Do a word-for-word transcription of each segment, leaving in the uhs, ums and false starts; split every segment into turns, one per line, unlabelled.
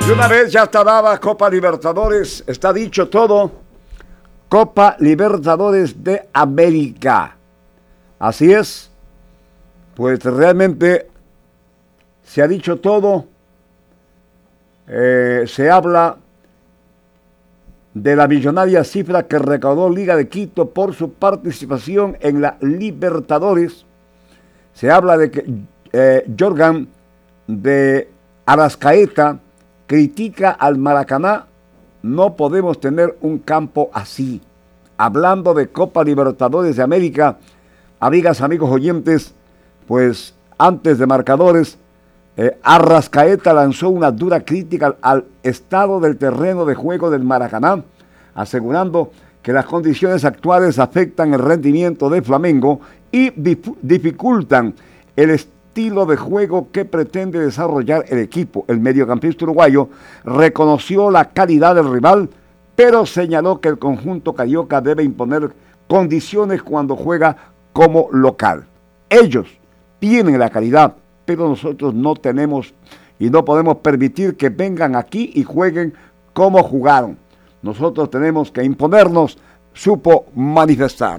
De una vez ya está dada Copa Libertadores, está dicho todo. Copa Libertadores de América. Así es, pues realmente se ha dicho todo. Eh, se habla de la millonaria cifra que recaudó Liga de Quito por su participación en la Libertadores. Se habla de que eh, Jorgan de Arrascaeta critica al Maracaná. No podemos tener un campo así. Hablando de Copa Libertadores de América, amigas, amigos oyentes, pues antes de marcadores, eh, Arrascaeta lanzó una dura crítica al, al estado del terreno de juego del Maracaná, asegurando que las condiciones actuales afectan el rendimiento de Flamengo y dif- dificultan el estilo de juego que pretende desarrollar el equipo. El mediocampista uruguayo reconoció la calidad del rival, pero señaló que el conjunto carioca debe imponer condiciones cuando juega como local. Ellos tienen la calidad, pero nosotros no tenemos y no podemos permitir que vengan aquí y jueguen como jugaron. Nosotros tenemos que imponernos, supo manifestar.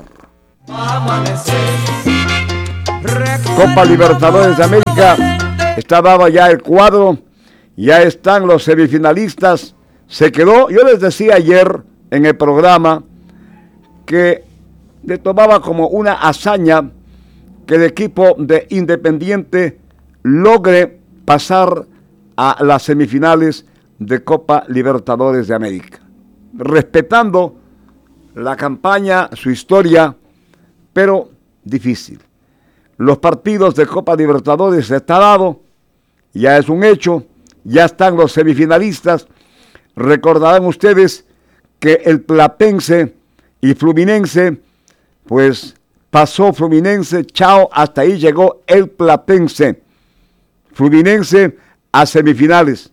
Copa Libertadores de América, está dado ya el cuadro, ya están los semifinalistas. Se quedó, yo les decía ayer en el programa que le tomaba como una hazaña que el equipo de Independiente logre pasar a las semifinales de Copa Libertadores de América, respetando la campaña, su historia, pero difícil. Los partidos de Copa Libertadores está dado, ya es un hecho, ya están los semifinalistas. Recordarán ustedes que el Platense y Fluminense, pues pasó Fluminense, chao, hasta ahí llegó el Platense. Fluminense a semifinales.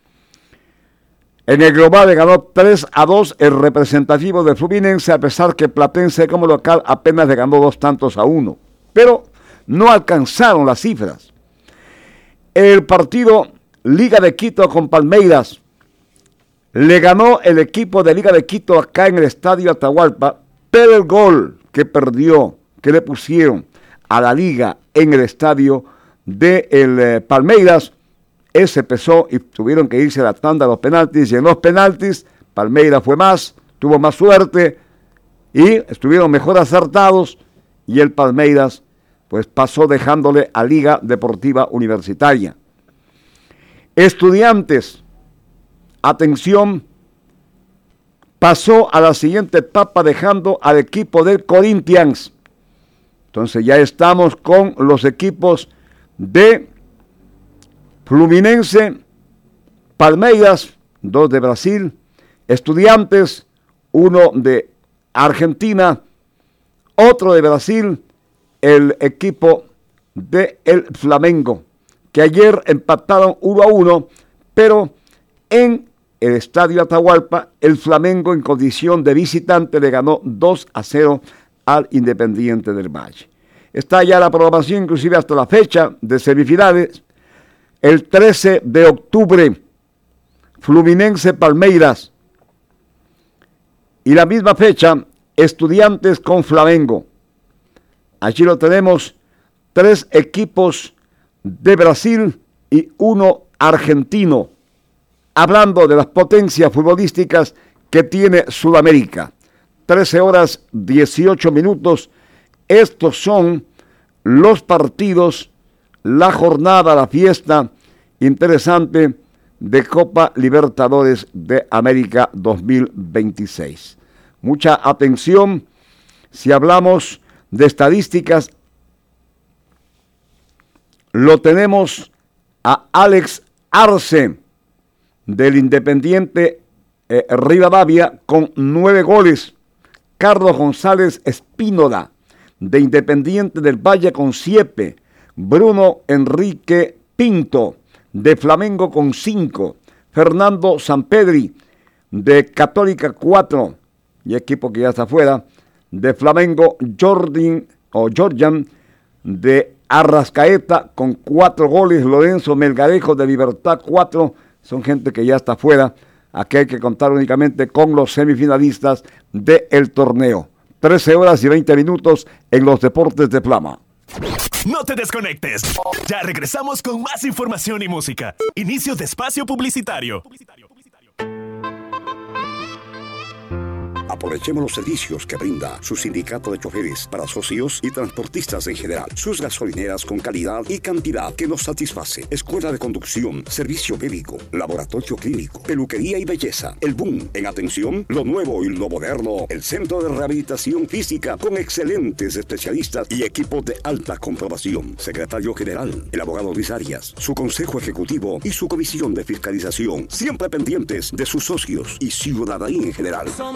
En el global le ganó tres a dos el representativo de Fluminense, a pesar que Platense como local apenas le ganó dos tantos a uno. Pero no alcanzaron las cifras. El partido Liga de Quito con Palmeiras le ganó el equipo de Liga de Quito acá en el Estadio Atahualpa, pero el gol que perdió, que le pusieron a la Liga en el estadio de el eh, Palmeiras, ese pesó y tuvieron que irse a la tanda a los penaltis, y en los penaltis Palmeiras fue más, tuvo más suerte y estuvieron mejor acertados, y el Palmeiras pues pasó dejándole a Liga Deportiva Universitaria. Estudiantes, atención, pasó a la siguiente etapa dejando al equipo del Corinthians. Entonces ya estamos con los equipos de Fluminense, Palmeiras, dos de Brasil, Estudiantes, uno de Argentina, otro de Brasil, el equipo de el Flamengo, que ayer empataron uno a uno, pero en el Estadio Atahualpa, el Flamengo en condición de visitante le ganó dos a cero al Independiente del Valle. Está ya la programación, inclusive hasta la fecha de semifinales. El trece de octubre, Fluminense Palmeiras. Y la misma fecha, Estudiantes con Flamengo. Allí lo tenemos, tres equipos de Brasil y uno argentino. Hablando de las potencias futbolísticas que tiene Sudamérica. trece horas dieciocho minutos. Estos son los partidos, la jornada, la fiesta interesante de Copa Libertadores de América dos mil veintiséis. Mucha atención si hablamos de estadísticas. Lo tenemos a Alex Arce del Independiente eh, Rivadavia con nueve goles. Carlos González Espínola de Independiente del Valle con siete. Bruno Enrique Pinto de Flamengo con cinco. Fernando Sampedri de Católica cuatro. Y equipo que ya está afuera. De Flamengo, Jordan o Jordan de Arrascaeta con cuatro goles. Lorenzo Melgarejo de Libertad cuatro. son gente que ya está fuera. Aquí hay que contar únicamente con los semifinalistas del torneo. trece horas y veinte minutos en los deportes de Flama.
No te desconectes. Ya regresamos con más información y música. Inicio de espacio publicitario.
Aprovechemos los servicios que brinda su sindicato de choferes para socios y transportistas en general. Sus gasolineras con calidad y cantidad que nos satisface. Escuela de conducción, servicio médico, laboratorio clínico, peluquería y belleza. El boom en atención, lo nuevo y lo moderno. El centro de rehabilitación física con excelentes especialistas y equipos de alta comprobación. Secretario general, el abogado Luis Arias, su consejo ejecutivo y su comisión de fiscalización. Siempre pendientes de sus socios y ciudadanía en general.